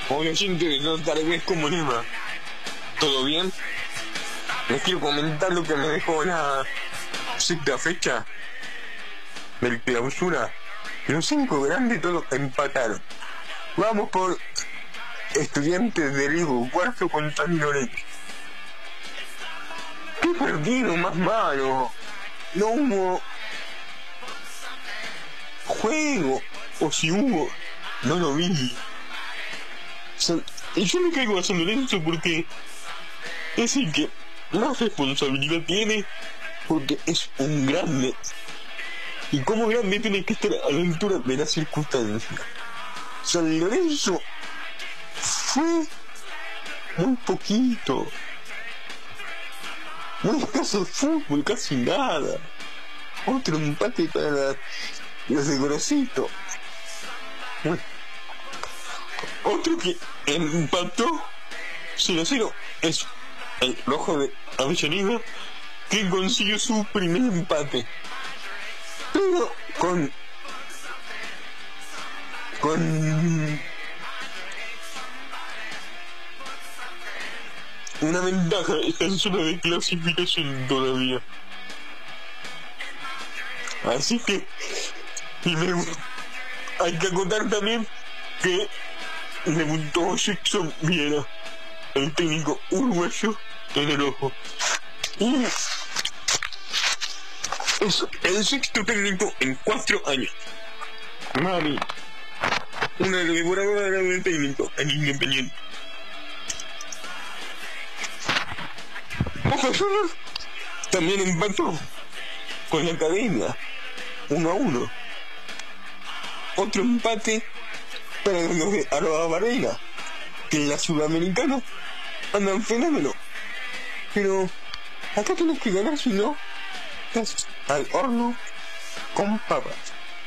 Hola gente de Otra Vez como Lima. ¿Todo bien? Les quiero comentar lo que me dejó la sexta fecha del clausura. Los 5 grandes todos empataron. Vamos por Estudiantes de Riego Cuarto contra Lorenzo. ¡Qué partido más malo! No hubo juego, o si hubo, no lo vi. Y yo me caigo a San Lorenzo porque es el que más responsabilidad tiene, porque es un grande. Y como grande tiene que estar a la altura de las circunstancias. San Lorenzo fue muy poquito. Muy escaso de fútbol, casi nada. Otro empate para los de Gorosito. Otro que empató 0-0 es el Rojo de Avellaneda, que consiguió su primer empate, pero con una ventaja en zona de clasificación todavía. Así que hay que acotar también que debutó Jackson Viera, el técnico uruguayo en el Ojo. Y es el sexto técnico en 4 años. Mami, una devoradora de técnico en Independiente. Boca Juniors también empató con la Academia 1-1. Otro empate para los de Aroa Varela, que en la Sudamericana andan fenómeno. Pero acá tienes que ganar, si no, estás al horno con papas.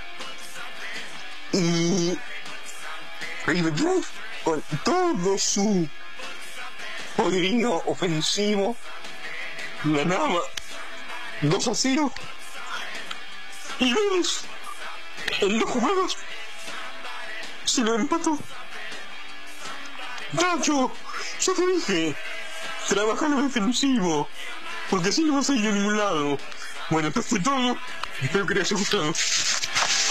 Y River Plate, con todo su poderío ofensivo, ganaba 2-0. Y Vélez, en 2 jugadas, se lo empató. Tacho, yo te dije, trabaja en lo defensivo, porque así no vas a ir a ningún lado. Bueno, esto fue todo. Espero que les haya gustado.